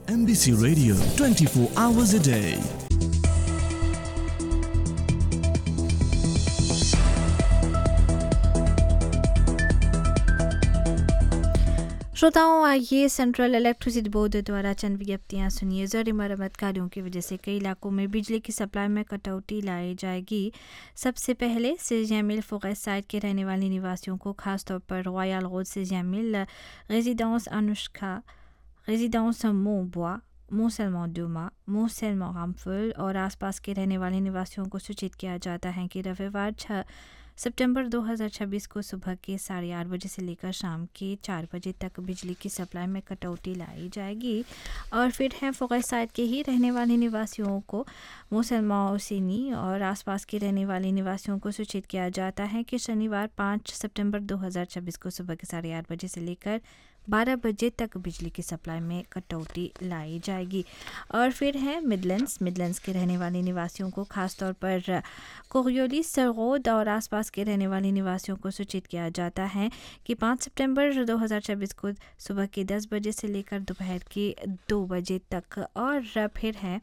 MBC Radio 24 hours a day. श्रोताओं, आइए central electricity board द्वारा चंद विज्ञप्तियाँ सुनिए। ज़रूरी मरम्मत कार्यों की वजह से कई इलाकों में बिजली की सप्लाई में कटौती लाई जाएगी। सबसे पहले सिजियामिल फोरेस्ट साइट के रहने वाले निवासियों को खासतौर पर royal road सिजियामिल, residence Anushka, residence मोबुआ, मोसेलमों Duma, मोसेलमों Ramphul और आसपास के रहने वाले निवासियों को सूचित किया जाता है कि रविवार 6 सितंबर 2026 को सुबह के 8:30 बजे से लेकर शाम के 4 बजे तक बिजली की सप्लाई में कटौती लाई जाएगी। और फिर है फोरेस्ट साइट के ही रहने वाले निवासियों को मोसेलमों सीनी और आसपास के रहने वाले निवासियों को सूचित किया जाता है कि शनिवार 5 सितंबर 2026 को सुबह के 8:30 बजे से लेकर 12 बजे तक बिजली की सप्लाई में कटौती लाई जाएगी। और फिर है मिडलैंड्स के रहने वाले निवासियों को खासतौर पर कोरियोलिस रोड और आसपास के रहने वाले निवासियों को सूचित किया जाता है कि 5 सितंबर 2026 को सुबह के 10 बजे से लेकर दोपहर के 2 बजे तक। और फिर है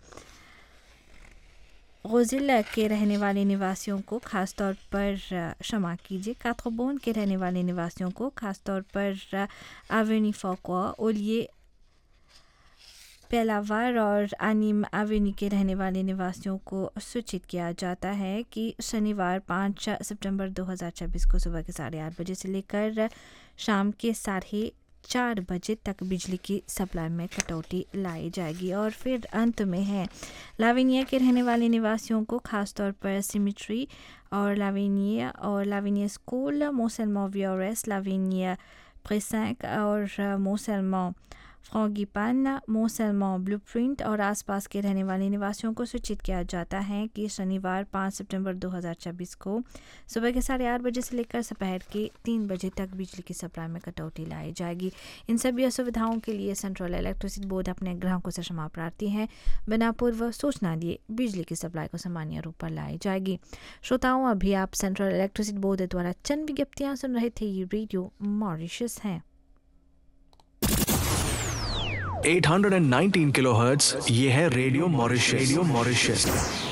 गोजिला के रहने वाले निवासियों को खासतौर पर क्षमा कीजिए काथ्रोबोन के रहने वाले निवासियों को खासतौर पर एवेन्यू फोको, ओलिए पेलावार और आनिम एवेन्यू के रहने वाले निवासियों को सूचित किया जाता है कि शनिवार 5 सितंबर 2026 को सुबह के 8:30 बजे से लेकर शाम के 4:30 बजे तक बिजली की सप्लाई में कटौती लाई जाएगी। और फिर अंत में है लाविनिया के रहने वाले निवासियों को खासतौर पर सिमेट्री और लाविनिया स्कूल, मोसेलमों वियोरेस, लाविनिया प्रेसैंक और मोसेलमों फ्रॉगीपान, मोसेलमों ब्लूप्रिंट और आसपास के रहने वाले निवासियों को सूचित किया जाता है कि शनिवार 5 सितंबर 2026 को सुबह के 8:30 बजे से लेकर दोपहर के 3 बजे तक बिजली की सप्लाई में कटौती लाई जाएगी। इन सभी असुविधाओं के लिए सेंट्रल इलेक्ट्रिसिटी बोर्ड अपने ग्राहकों से क्षमा प्रार्थी है। बिना पूर्व सूचना दिए बिजली की सप्लाई को सामान्य रूप पर लाई जाएगी। श्रोताओं, अभी आप सेंट्रल इलेक्ट्रिसिटी बोर्ड द्वारा चंद विज्ञप्तियाँ सुन रहे थे। ये रेडियो मॉरिशस है। 819 किलोहर्ट्ज, ये है रेडियो मॉरिशस।